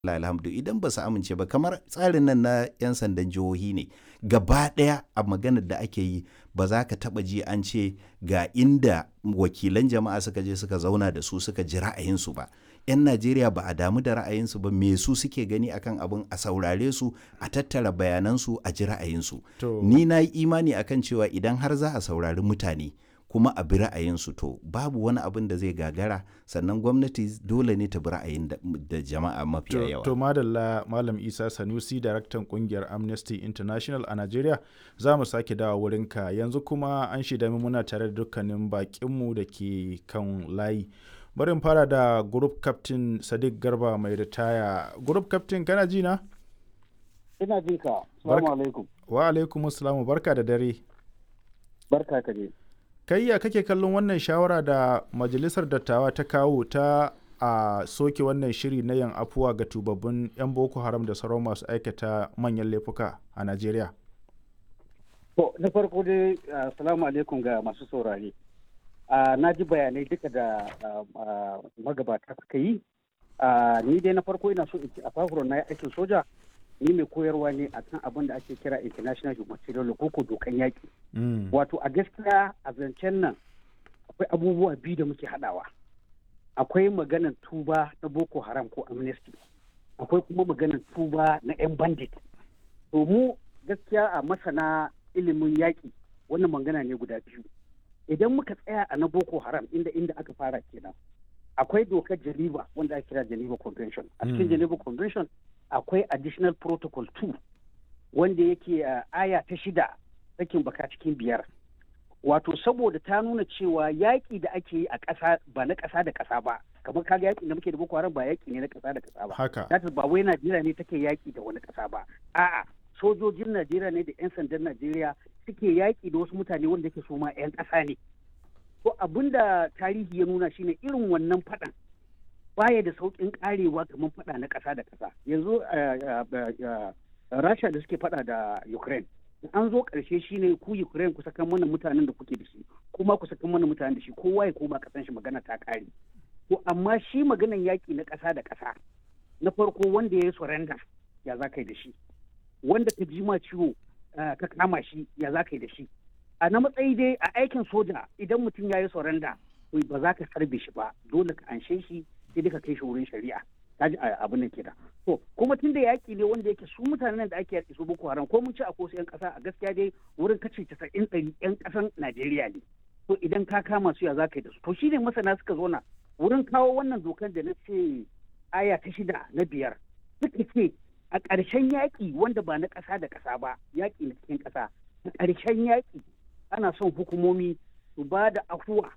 alhamdu idan ba su amince ba kamar tsarin nan na 'yan sandan jihohi ne gaba ɗaya a maganar da ake yi ba za ka taɓa ji an ce ga inda wakilan jama'a suka je suka zauna da su suka ji ra'ayinsu ba. 'Yan Najeriya ba a damu da ra'ayinsu ba me su suke gani akan abin a saurare su a tattara bayanansu a ji ra'ayinsu. Ni na yi imani akan cewa idan har za a saurari mutane kuma a bi ra'ayinsu to babu wani abin da zai gagara sannan gwamnati dole ne ta bi ra'ayin da jama'a mafiya yawa. To madalla Malam Isa Sanusi daraktan kungiyar Amnesty International a Najeriya za mu sake dawo wurinka yanzu kuma an shaida muna tare da dukkanin bakinmu da ke kan layi. Bari fara da Group Captain Sadiq Garba mai ritaya. Group Captain kana ji na? Ina jin ka. Assalamu alaikum. Wa alaikum assalam barka da dare. Barka ka je. Kai ya kake kallon wannan shawara da majalisar dattawa ta kawo ta a soke wannan shiri na yin afuwa ga tubabbin 'yan Boko Haram da sauran masu aikata manyan laifuka a Najeriya? To, na farko dai assalamu alaikum ga masu saurare. Na ji bayanai duka da magabata suka yi. Ni dai na farko ina so in ci a fafuron na aikin soja. Ni mai koyarwa ne a kan abin da ake kira international humanitarian law ko dokan yaƙi. Wato a gaskiya a zancen nan akwai abubuwa biyu da muke haɗawa. Akwai maganar tuba na Boko Haram ko Amnesty. Akwai kuma maganar tuba na 'yan bandit. To mu gaskiya a masana ilimin yaƙi wannan magana ne guda biyu. Idan muka tsaya a na Boko Haram inda aka fara kenan. Akwai dokar Geneva wanda ake kira Geneva Convention. A cikin Geneva Convention akwai additional protocol 2 wanda yake aya ta 6 sakin baka cikin 5 wato saboda ta nuna cewa yaƙi da ake yi a ƙasa ba na ƙasa da ƙasa ba kamar kaga yaƙi da muke da Boko Haram ba yaƙi ne na ƙasa da ƙasa ba haka ba wai Najeriya ne take yaƙi da wani ƙasa ba a'a sojojin Najeriya ne da 'yan sandan Najeriya suke yaƙi da wasu mutane wanda yake so ma 'yan ƙasa ne to abinda tarihi ya nuna shine irin wannan faɗan baya da sauƙin ƙarewa kamar faɗa na ƙasa da ƙasa yanzu Rasha da suke faɗa da Ukraine an zo ƙarshe shine ku Ukraine ku saka mana mutanen da kuke da shi kuma ku saka mana mutanen da shi kowa ya koma ƙasan shi magana ta ƙare to amma shi maganan yaƙi na ƙasa da ƙasa na farko wanda ya yi surrender ya za ka yi da shi wanda ka ji ma ciwo ka kama shi ya za ka yi da shi a na matsayi dai a aikin soja idan mutum ya yi surrender ba za ka sarbe shi ba dole ka anshe shi sai ka kai shi wurin shari'a ta ji abin nan kenan to kuma tun da yaƙi ne wanda yake su mutanen da ake yaƙi su Boko Haram ko mun ci a kosu 'yan ƙasa a gaskiya dai wurin kace 90 'yan ƙasan Najeriya ne to idan ka kama su ya za ka yi da su to shine masana suka zo na wurin kawo wannan dokar da na ce aya ta 6 na 5 suka ce a ƙarshen yaƙi wanda ba na ƙasa da ƙasa ba yaƙi na cikin ƙasa a ƙarshen yaƙi ana son hukumomi su ba da afuwa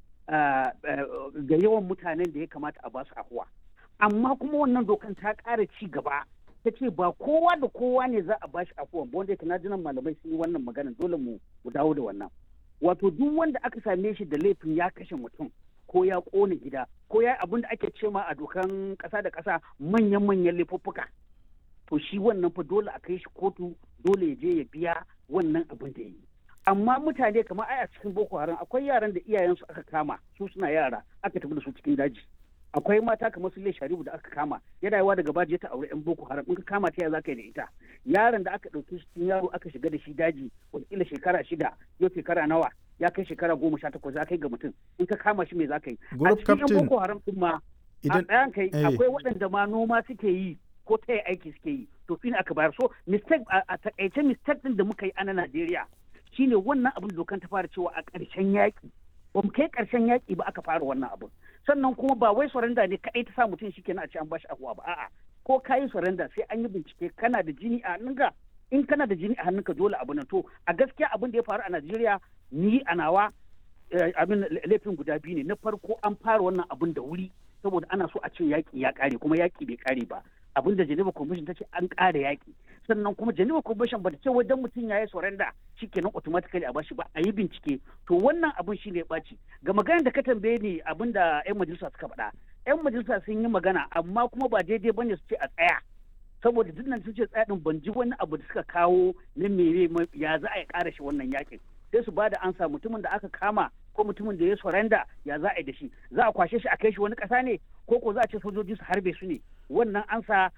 ga yawan mutanen da ya kamata a basu afuwa amma kuma wannan dokan ta ƙara ci gaba ta ce ba kowa da kowa ne za a bashi afuwa ba wanda yake na jinan malamai sun yi wannan magana dole mu dawo da wannan wato duk wanda aka same shi da laifin ya kashe mutum ko ya ƙone gida ko ya abin da ake ce ma a dokan ƙasa da ƙasa manyan laifuffuka to shi wannan fa dole a kai shi kotu dole ya je ya biya wannan abin da ya yi amma mutane kamar a cikin Boko Haram akwai yaran da iyayensu aka kama su suna yara aka tafi da su cikin daji akwai mata kamar su Sharibu da aka kama yana yawa daga baji ta aure yan Boko Haram in ka kama ta ya zaka yi da ita yaron da aka ɗauki shi yaro aka shiga da shi daji wataƙila shekara 6 yau shekara nawa ya kai shekara 18 za ka yi ga mutum in ka kama shi me za ka yi a cikin yan Boko Haram din ma a ɗayan kai akwai waɗanda ma noma suke yi ko ta aiki suke yi to shi ne aka bayar so mistake a takaice mistake din da muka yi a Najeriya shine wannan abin dokan ta fara cewa a ƙarshen yaƙi ba mu kai ƙarshen yaƙi ba aka fara wannan abin sannan kuma ba wai surrender ne kaɗai ta sa mutum shi kenan a ce an bashi afuwa ba a'a ko ka yi surrender sai an yi bincike kana da jini a hannunka in kana da jini a hannunka dole abu nan to a gaskiya abin da ya faru a Najeriya ni a nawa abin laifin guda biyu ne na farko an fara wannan abin da wuri saboda ana so a ce yaƙi ya ƙare kuma yaƙi bai ƙare ba abin da Geneva Convention ta ce an ƙara yaƙi sannan kuma Geneva Convention ba ta ce wajen mutum ya yi surrender shikenan automatically a bashi ba a yi bincike to wannan abin shi ne ya ɓaci ga maganar da ka tambaye ni abin da 'yan majalisa suka faɗa 'yan majalisa sun yi magana amma kuma ba daidai bane su ce a tsaya saboda duk nan sun ce tsaya din ban ji wani abu da suka kawo na mere ya za a yi ƙara shi wannan yaƙin sai su ba da ansa mutumin da aka kama ko mutumin da ya surrender ya za a yi da shi za a kwashe shi a kai shi wani ƙasa ne ko za a ce sojoji su harbe su ne wannan an sa